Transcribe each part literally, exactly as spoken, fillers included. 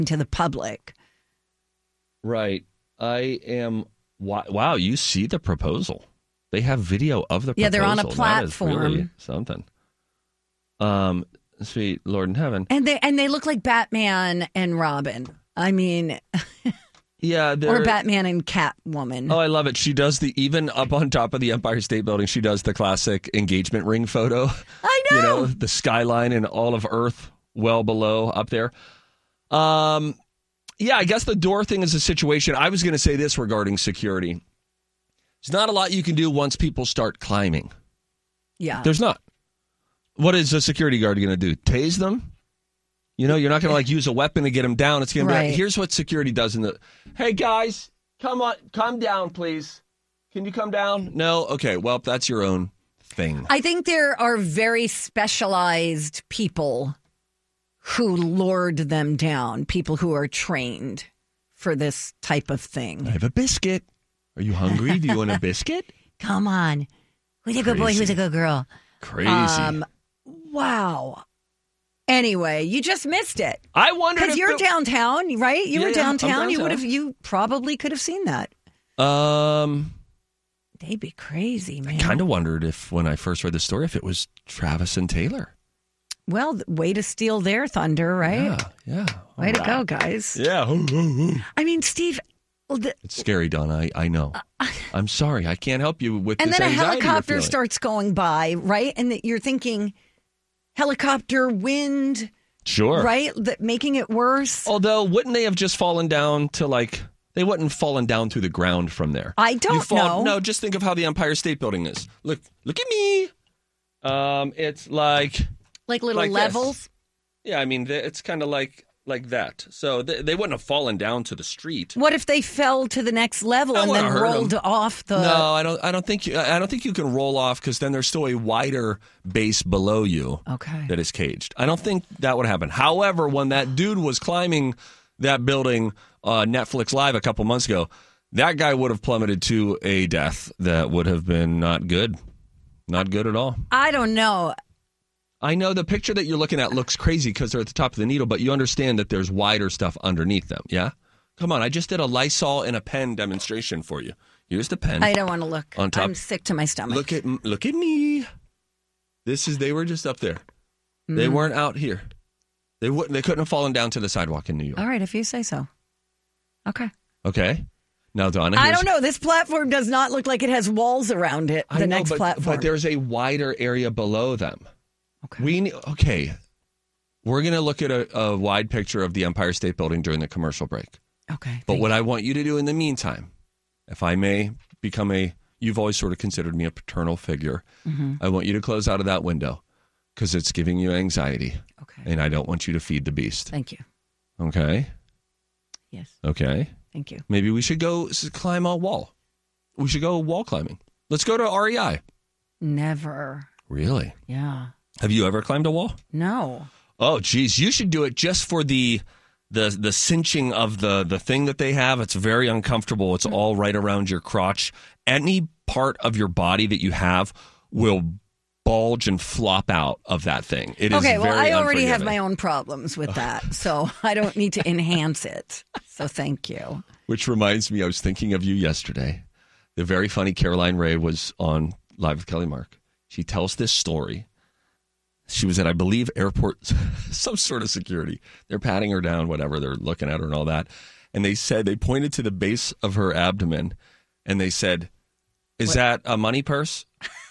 to the public. Right. I am. Wow, you see the proposal. They have video of the proposal. Yeah, they're on a platform. That is really something. Um, sweet Lord in heaven. And they and they look like Batman and Robin. I mean, yeah, or Batman and Catwoman. Oh, I love it. She does the, even up on top of the Empire State Building, she does the classic engagement ring photo. I know. You know, the skyline and all of Earth well below up there. Um, yeah, I guess the door thing is a situation. I was going to say this regarding security. There's not a lot you can do once people start climbing. Yeah. There's not. What is a security guard going to do? Tase them? You know, you're not going to like use a weapon to get them down. It's going to be like, here's what security does in the, hey guys, come on, come down, please. Can you come down? No? Okay, well, that's your own thing. I think there are very specialized people who lord them down, people who are trained for this type of thing. I have a biscuit. Are you hungry? Do you want a biscuit? Come on. Who's a good boy? Who's a good girl? Crazy. Um, wow. Anyway, you just missed it. I wondered because you're the... downtown, right? You yeah, were downtown. Yeah, downtown. You would have. You probably could have seen that. Um, they'd be crazy, man. I kind of wondered if, when I first read the story, if it was Travis and Taylor. Well, way to steal their thunder, right? Yeah, yeah. Way All to right. go, guys. Yeah. I mean, Steve. The, it's scary, Donna. I, I know. Uh, I'm sorry. I can't help you with and this then a anxiety helicopter you're feeling. starts going by, right? And that you're thinking, helicopter, wind. Sure. Right? That making it worse. Although, wouldn't they have just fallen down to like, they wouldn't have fallen down through the ground from there. I don't you fall, know. No, just think of how the Empire State Building is. Look, look at me. Um, It's like... Like little like levels? This. Yeah, I mean, it's kind of like like that. So they, they wouldn't have fallen down to the street. What if they fell to the next level That and then rolled them. off the... No, I don't. I don't think you. I don't think you can roll off because then there's still a wider base below you. Okay. That is caged. I don't think that would happen. However, when that dude was climbing that building, uh, Netflix Live a couple months ago, that guy would have plummeted to a death that would have been not good, not good at all. I don't know. I know the picture that you're looking at looks crazy because they're at the top of the needle, but you understand that there's wider stuff underneath them, yeah? Come on, I just did a Lysol and a pen demonstration for you. Here's the pen. I don't want to look. On top. I'm sick to my stomach. Look at look at me. This is they were just up there. Mm. They weren't out here. They wouldn't. They couldn't have fallen down to the sidewalk in New York. All right, if you say so. Okay. Okay. Now, Donna, I don't know. This platform does not look like it has walls around it. The I know, next but, platform. but there's a wider area below them. Okay. We okay. We're going to look at a, a wide picture of the Empire State Building during the commercial break. Okay. But what you. I want you to do in the meantime, if I may become a, you've always sort of considered me a paternal figure. Mm-hmm. I want you to close out of that window because it's giving you anxiety. Okay. And I don't want you to feed the beast. Thank you. Okay. Yes. Okay. Thank you. Maybe we should go climb a wall. We should go wall climbing. Let's go to R E I. Never. Really? Yeah. Have you ever climbed a wall? No. Oh, geez. You should do it just for the the the cinching of the, the thing that they have. It's very uncomfortable. It's all right around your crotch. Any part of your body that you have will bulge and flop out of that thing. It okay, is well, very I already have unforgiving. my own problems with that, so I don't need to enhance it. So thank you. Which reminds me, I was thinking of you yesterday. The very funny Caroline Ray was on Live with Kelly Mark. She tells this story. She was at, I believe, airport, some sort of security. They're patting her down, whatever. They're looking at her and all that. And they said, they pointed to the base of her abdomen and they said, is what? That a money purse?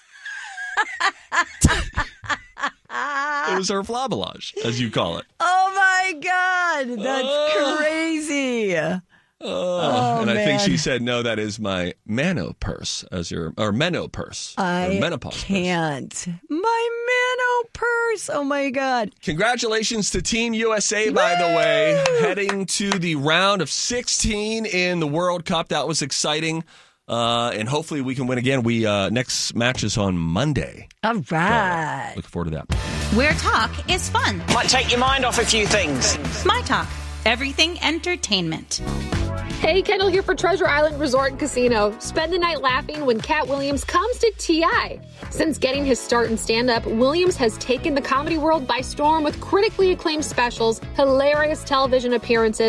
It was her flabellage, as you call it. Oh, my God. That's oh. crazy. Oh, oh, and man. I think she said, no, that is my mano purse, as your, or meno purse. I or menopause can't. Purse. My mano purse. Oh, my God. Congratulations to Team U S A, by Woo! the way, heading to the round of sixteen in the World Cup. That was exciting. Uh, and hopefully we can win again. We uh, next match is on Monday. All right. So, look forward to that. Where talk is fun. Might take your mind off a few things. My Talk. Everything entertainment. Hey, Kendall here for Treasure Island Resort and Casino. Spend the night laughing when Cat Williams comes to T I. Since getting his start in stand-up, Williams has taken the comedy world by storm with critically acclaimed specials, hilarious television appearances,